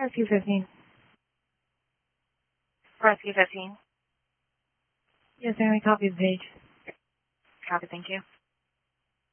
Rescue 15. Rescue 15. Yes, Amy, copy the page. Copy, thank you.